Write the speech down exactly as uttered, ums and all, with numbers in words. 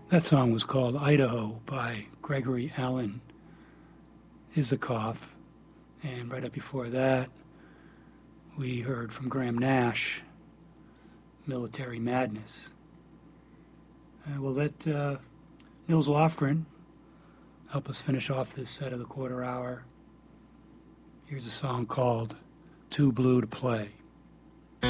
That song was called Idaho by Gregory Alan Isikoff. And right up before that, we heard from Graham Nash, Military Madness. Uh, we'll let uh, Nils Lofgren help us finish off this set of the quarter hour. Here's a song called Too Blue to Play.